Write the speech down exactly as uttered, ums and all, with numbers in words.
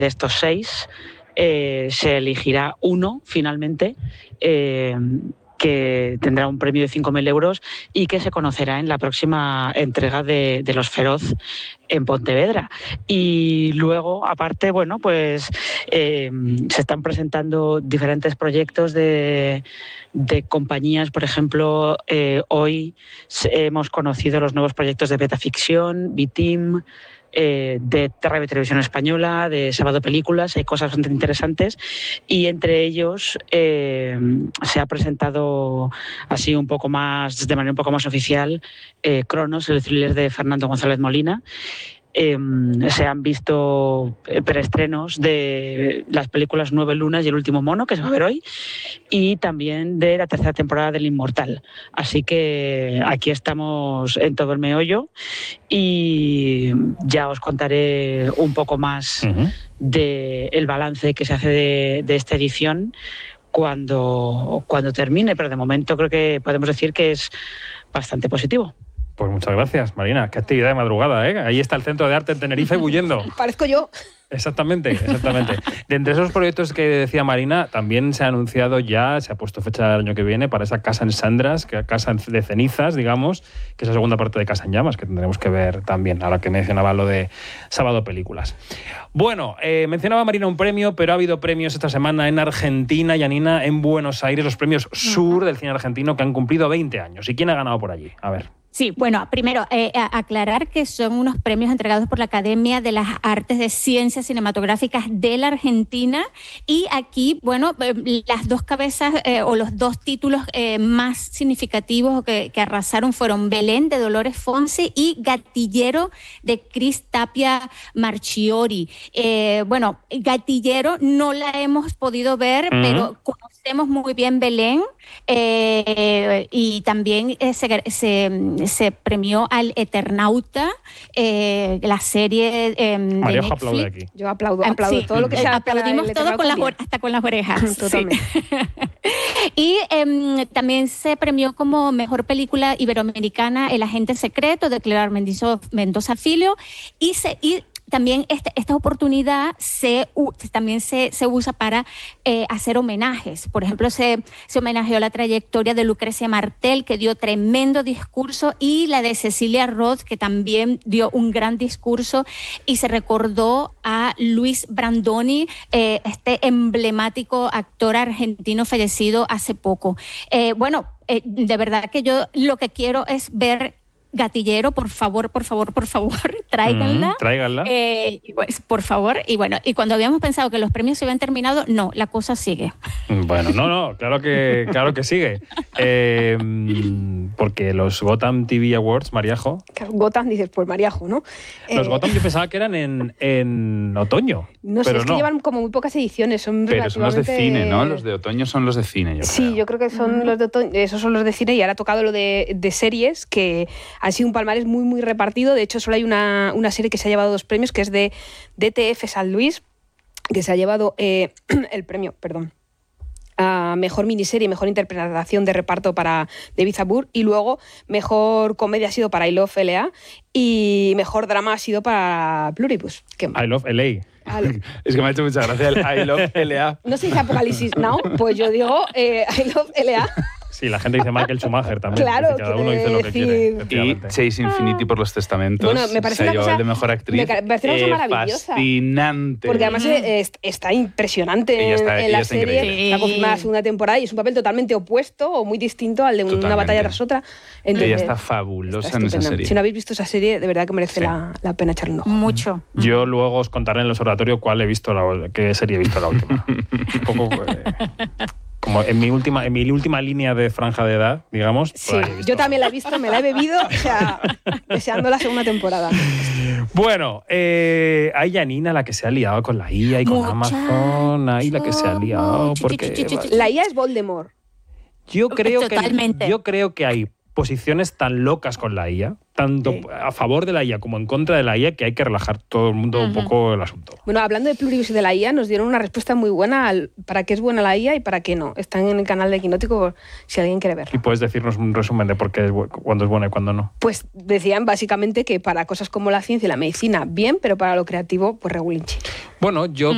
de estos seis eh, se elegirá uno finalmente, eh, que tendrá un premio de cinco mil euros y que se conocerá en la próxima entrega de, de Los Feroz en Pontevedra. Y luego, aparte, bueno, pues eh, se están presentando diferentes proyectos de, de compañías. Por ejemplo, eh, hoy hemos conocido los nuevos proyectos de Betaficción, B-Team, Eh, de Radio Televisión Española, de Sábado Películas. Hay cosas bastante interesantes y entre ellos eh, se ha presentado así un poco más, de manera un poco más oficial, eh, Cronos, el thriller de Fernando González Molina. Eh, se han visto preestrenos de las películas Nueve Lunas y El Último Mono, que se va a ver hoy, y también de la tercera temporada del Inmortal. Así que aquí estamos en todo el meollo y ya os contaré un poco más uh-huh. del balance que se hace de, de esta edición cuando, cuando termine, pero de momento creo que podemos decir que es bastante positivo. Pues muchas gracias, Marina. Qué actividad de madrugada, ¿eh? Ahí está el Centro de Arte en Tenerife bulliendo. Parezco yo. Exactamente, exactamente. De entre esos proyectos que decía Marina, también se ha anunciado ya, se ha puesto fecha del año que viene para esa Casa en Sandras, que Casa de Cenizas, digamos, que es la segunda parte de Casa en Llamas, que tendremos que ver también, ahora que mencionaba lo de Sábado Películas. Bueno, eh, mencionaba Marina un premio, pero ha habido premios esta semana en Argentina, Yanina, en Buenos Aires, los premios Sur del cine argentino, que han cumplido veinte años. ¿Y quién ha ganado por allí? A ver. Sí, bueno, primero, eh, aclarar que son unos premios entregados por la Academia de las Artes de Ciencias Cinematográficas de la Argentina y aquí, bueno, eh, las dos cabezas eh, o los dos títulos eh, más significativos que, que arrasaron fueron Belén de Dolores Fonsi y Gatillero de Cris Tapia Marchiori. Eh, bueno, Gatillero no la hemos podido ver, uh-huh. pero conocemos muy bien Belén eh, y también eh, se... se se premió al Eternauta, eh, la serie eh, de María Netflix. aplaude aquí. Yo aplaudo, aplaudo sí, todo lo que sea. Aplaudimos todo con las, hasta con las orejas. Totalmente. Sí. Y eh, también se premió como mejor película iberoamericana El Agente Secreto de Clara Mendoza, Mendoza Filho y se y también este, esta oportunidad se, uh, también se, se usa para eh, hacer homenajes. Por ejemplo, se, se homenajeó la trayectoria de Lucrecia Martel, que dio tremendo discurso, y la de Cecilia Roth, que también dio un gran discurso, y se recordó a Luis Brandoni, eh, este emblemático actor argentino fallecido hace poco. Eh, bueno, eh, de verdad que yo lo que quiero es ver Gatillero, por favor, por favor, por favor, tráiganla. Mm, tráiganla. Eh, pues, por favor. Y bueno, y cuando habíamos pensado que los premios se habían terminado, no, la cosa sigue. Bueno, no, no, claro que, claro que sigue. Eh, porque los Gotham T V Awards, Mariajo. Claro, Gotham, dices, pues Mariajo, ¿no? Los eh, Gotham yo pensaba que eran en, en otoño. No sé, pero es que no. llevan como muy pocas ediciones. Son pero son los de relativamente... cine, ¿no? Los de otoño son los de cine, yo Sí, creo. yo creo que son mm. los de otoño, esos son los de cine, y ahora ha tocado lo de, de series, que han sido un palmarés muy, muy repartido. De hecho, solo hay una, una serie que se ha llevado dos premios, que es de D T F San Luis, que se ha llevado eh, el premio, perdón, a mejor miniserie, mejor interpretación de reparto para David Zabur, y luego mejor comedia ha sido para I Love L A y mejor drama ha sido para Pluribus. Que... I Love L A. Es que me ha hecho mucha gracia el I Love L A. ¿No se dice Apocalipsis Now? Pues yo digo eh, I Love L A. Sí, la gente dice Michael Schumacher también. Claro, cada uno dice lo que decir... quiere. Y Chase Infinity por los testamentos. Bueno, me parece se una llevó cosa, el de mejor actriz. Me parece una cosa eh, maravillosa. Fascinante. Porque además es, está impresionante ella está, en ella la está serie. increíble. Está confirmada la segunda temporada y es un papel totalmente opuesto o muy distinto al de una Totalmente. batalla tras otra. Entonces, ella está fabulosa está en esa serie. Si no habéis visto esa serie, de verdad que merece sí. la, la pena echarle un ojo. Mucho. Yo luego os contaré en el observatorio cuál he visto la, qué serie he visto la última. Un poco... Eh, como en mi última en mi última línea de franja de edad, digamos. Sí, yo también la he visto, me la he bebido, o sea, deseando la segunda temporada. Bueno, eh, hay Yanina la que se ha liado con la I A y con Muchacho, Amazon, ahí la que se ha liado. Porque, la I A es Voldemort. Yo creo Totalmente. que yo creo que hay posiciones tan locas con la I A, tanto sí. a favor de la I A como en contra de la I A, que hay que relajar todo el mundo uh-huh. un poco el asunto. Bueno, hablando de Pluribus y de la I A, nos dieron una respuesta muy buena al para qué es buena la I A y para qué no. Están en el canal de Quinótico si alguien quiere verlo. ¿Y puedes decirnos un resumen de por qué es, cuándo es buena y cuándo no? Pues decían básicamente que para cosas como la ciencia y la medicina, bien, pero para lo creativo, pues regulinchi. Bueno, yo